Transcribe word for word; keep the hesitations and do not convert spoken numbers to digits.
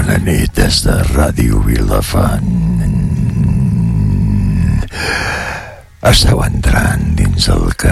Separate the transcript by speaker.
Speaker 1: Bona nit des de Ràdio Vilafant. Esteu entrant dins el